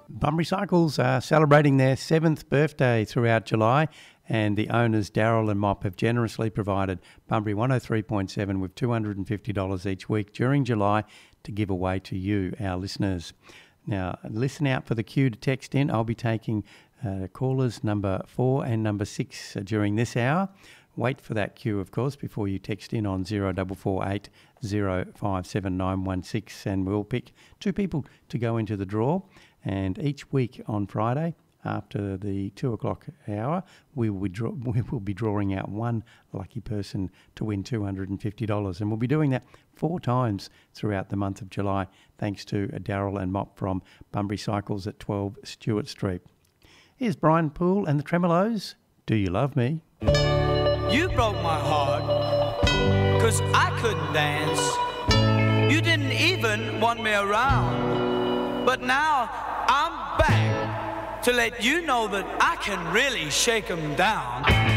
Bunbury Cycles are celebrating their 7th birthday throughout July, and the owners Daryl and Mop have generously provided Bunbury 103.7 with $250 each week during July to give away to you, our listeners. Now, listen out for the cue to text in. I'll be taking callers number 4 and number 6 during this hour. Wait for that cue, of course, before you text in on 0448 057 916, and we'll pick 2 people to go into the draw. And each week on Friday, after the 2 o'clock hour, we will be drawing out one lucky person to win $250. And we'll be doing that 4 times throughout the month of July, thanks to Daryl and Mop from Bunbury Cycles at 12 Stewart Street. Here's Brian Poole and the Tremolos. Do You Love Me? You broke my heart, 'cause I couldn't dance. You didn't even want me around. But now I'm back to let you know that I can really shake 'em down.